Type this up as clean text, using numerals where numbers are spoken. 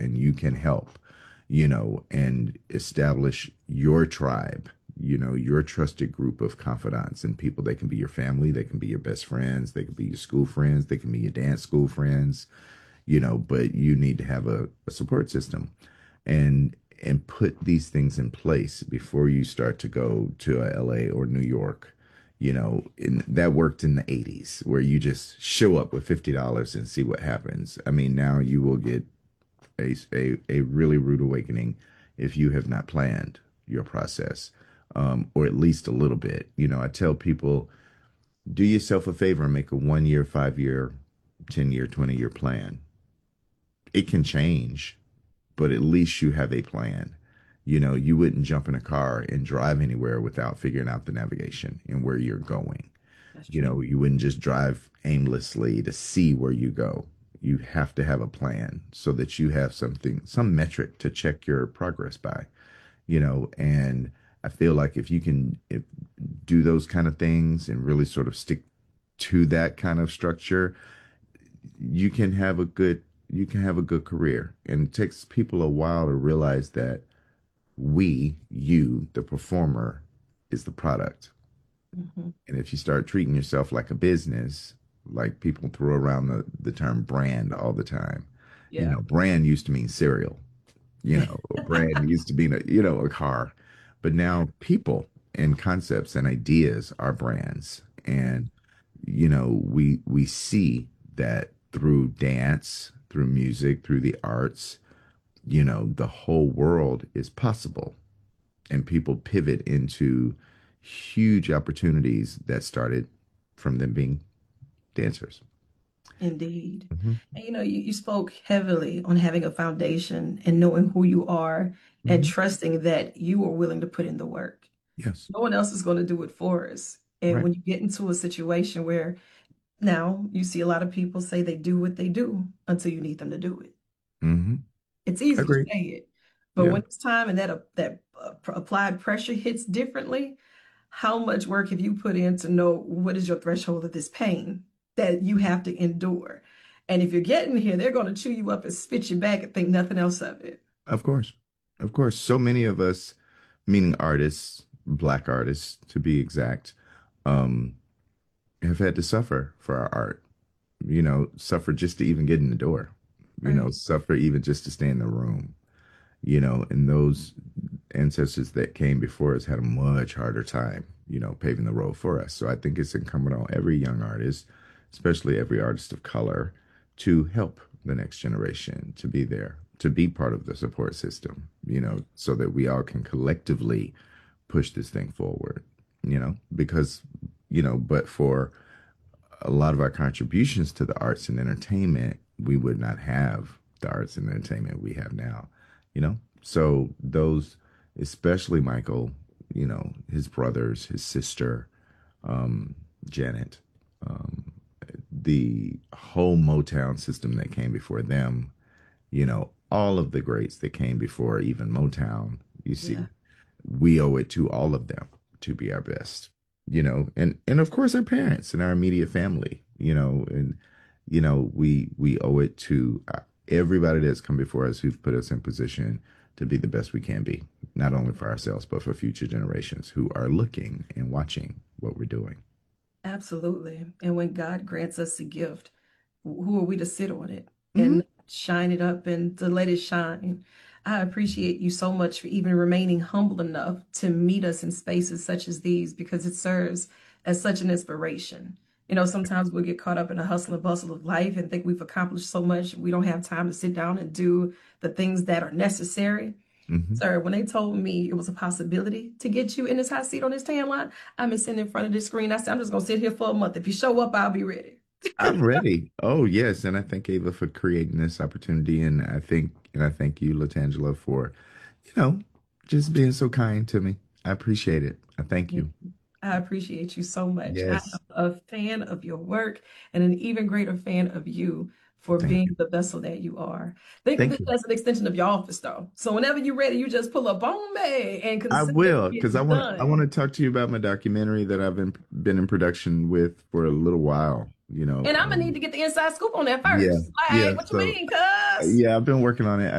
and you can help, and establish your tribe, your trusted group of confidants and people. They can be your family, they can be your best friends, they can be your school friends, they can be your dance school friends, but you need to have a support system and put these things in place before you start to go to LA or New York. And that worked in the 80s where you just show up with $50 and see what happens. I mean, now you will get a really rude awakening if you have not planned your process, or at least a little bit. I tell people, do yourself a favor and make a 1 year, 5 year, 10 year, 20-year plan. It can change, but at least you have a plan. You wouldn't jump in a car and drive anywhere without figuring out the navigation and where you're going. That's true. You wouldn't just drive aimlessly to see where you go. You have to have a plan so that you have some metric to check your progress by, and I feel like if do those kind of things and really sort of stick to that kind of structure, you can have a good career. And it takes people a while to realize that you, the performer, is the product. Hmm. And if you start treating yourself like a business, like people throw around the term brand all the time, Yeah. brand used to mean cereal, a brand used to mean a car, but now people and concepts and ideas are brands. And, we see that through dance, through music, through the arts, the whole world is possible. And people pivot into huge opportunities that started from them being dancers. Indeed. Hmm. And you spoke heavily on having a foundation and knowing who you are and Hmm. trusting that you are willing to put in the work. Yes. No one else is going to do it for us. And Right. when you get into a situation where now you see a lot of people say they do what they do until you need them to do it. Hmm. It's easy to Agreed. say it, but Yeah. when it's time and that applied pressure hits differently, how much work have you put in to know what is your threshold of this pain that you have to endure? And if you're getting here, they're going to chew you up and spit you back and think nothing else of it. Of course. Of course. So many of us, meaning artists, black artists to be exact, um, have had to suffer for our art, suffer just to even get in the door, Right. suffer even just to stay in the room, and those ancestors that came before us had a much harder time, paving the road for us. So I think it's incumbent on every young artist, especially every artist of color, to help the next generation, to be there, to be part of the support system, so that we all can collectively push this thing forward, because, but for a lot of our contributions to the arts and entertainment, we would not have the arts and entertainment we have now, So those, especially Michael, his brothers, his sister, um, Janet, um, the whole Motown system that came before them, all of the greats that came before even Motown, you Yeah. see, we owe it to all of them to be our best, and of course our parents and our immediate family, and we owe it to everybody that's come before us who've put us in position to be the best we can be, not only for ourselves but for future generations who are looking and watching what we're doing. Absolutely. And when God grants us a gift, who are we to sit on it Mhm. and shine it up and to let it shine? I appreciate you so much for even remaining humble enough to meet us in spaces such as these because it serves as such an inspiration. Sometimes we'll get caught up in the hustle and bustle of life and think we've accomplished so much. We don't have time to sit down and do the things that are necessary. Hmm. Sir, when they told me it was a possibility to get you in this hot seat on this tan line, I'm been sitting in front of this screen. I said, I'm just gonna sit here for a month. If you show up, I'll be ready. I'm ready. Oh yes, and I thank Ava for creating this opportunity, and I thank you, Latangela, for you know just being so kind to me. I appreciate it. I thank you. I appreciate you so much. I am Yes, a fan of your work and an even greater fan of you for thank you. being the vessel that you are. Think of Thank it you. as an extension of your office, though. So whenever you're ready, you just pull up on me and I consider will, because getting I want done. to talk to you about my documentary that I've been in production with for a little while. And I'm gonna need to get the inside scoop on that Yeah, first. yeah. Like, what you So mean, cuz? yeah, I've been working on it.